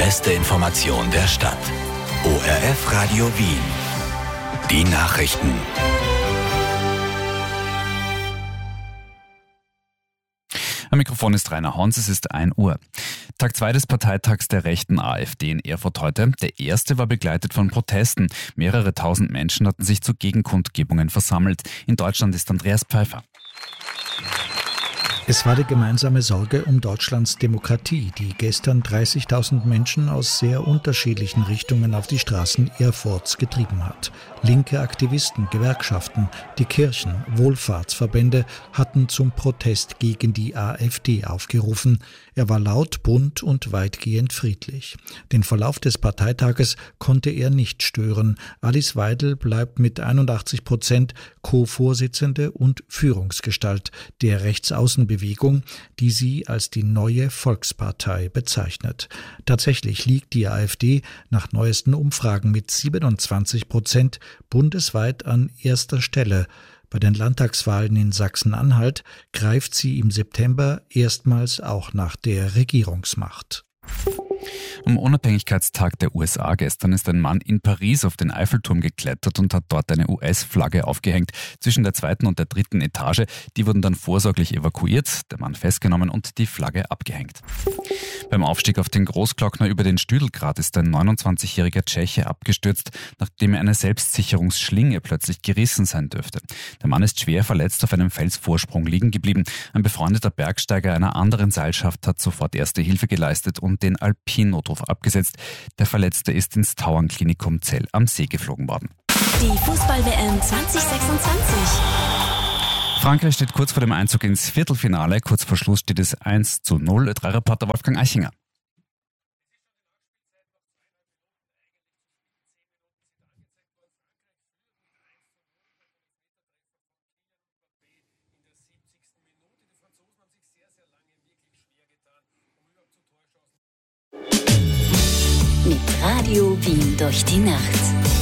beste Information der Stadt. ORF Radio Wien. Die Nachrichten. Am Mikrofon ist Rainer Hans, es ist 1 Uhr. Tag 2 des Parteitags der rechten AfD in Erfurt heute. Der erste war begleitet von Protesten. Mehrere tausend Menschen hatten sich zu Gegenkundgebungen versammelt. In Deutschland ist Andreas Pfeiffer. Es war die gemeinsame Sorge um Deutschlands Demokratie, die gestern 30.000 Menschen aus sehr unterschiedlichen Richtungen auf die Straßen Erfurts getrieben hat. Linke Aktivisten, Gewerkschaften, die Kirchen, Wohlfahrtsverbände hatten zum Protest gegen die AfD aufgerufen. Er war laut, bunt und weitgehend friedlich. Den Verlauf des Parteitages konnte er nicht stören. Alice Weidel bleibt mit 81% Co-Vorsitzende und Führungsgestalt der Rechtsaußenbewegung, die sie als die neue Volkspartei bezeichnet. Tatsächlich liegt die AfD nach neuesten Umfragen mit 27% bundesweit an erster Stelle. Bei den Landtagswahlen in Sachsen-Anhalt greift sie im September erstmals auch nach der Regierungsmacht. Am Unabhängigkeitstag der USA gestern ist ein Mann in Paris auf den Eiffelturm geklettert und hat dort eine US-Flagge aufgehängt. Zwischen der 2. und der 3. Etage. Die wurden dann vorsorglich evakuiert, der Mann festgenommen und die Flagge abgehängt. Beim Aufstieg auf den Großglockner über den Stüdelgrat ist ein 29-jähriger Tscheche abgestürzt, nachdem er eine Selbstsicherungsschlinge plötzlich gerissen sein dürfte. Der Mann ist schwer verletzt auf einem Felsvorsprung liegen geblieben. Ein befreundeter Bergsteiger einer anderen Seilschaft hat sofort erste Hilfe geleistet und den Alpin-Notruf abgesetzt. Der Verletzte ist ins Tauernklinikum Zell am See geflogen worden. Die Fußball-WM 2026. Frankreich steht kurz vor dem Einzug ins Viertelfinale. Kurz vor Schluss steht es 1:0. 3-Reporter Wolfgang Eichinger. Mit Radio Wien durch die Nacht.